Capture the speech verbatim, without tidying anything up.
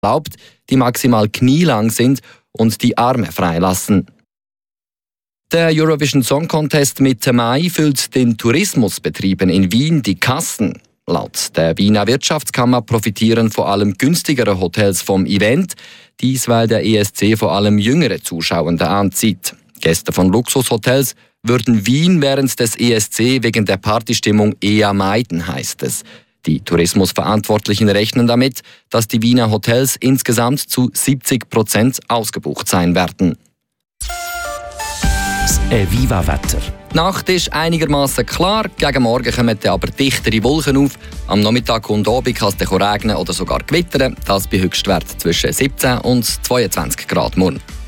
erlaubt, die maximal knielang sind und die Arme freilassen. Der Eurovision Song Contest Mitte Mai füllt den Tourismusbetrieben in Wien die Kassen. Laut der Wiener Wirtschaftskammer profitieren vor allem günstigere Hotels vom Event, dies weil der E S C vor allem jüngere Zuschauende anzieht. Gäste von Luxushotels würden Wien während des E S C wegen der Partystimmung eher meiden, heißt es. Die Tourismusverantwortlichen rechnen damit, dass die Wiener Hotels insgesamt zu siebzig Prozent ausgebucht sein werden. Das Eviva-Wetter. Die Nacht ist einigermaßen klar, gegen Morgen kommen aber dichtere Wolken auf. Am Nachmittag und Abend kann es regnen oder sogar gewittern. Das bei Höchstwert zwischen siebzehn und zweiundzwanzig Grad morgen.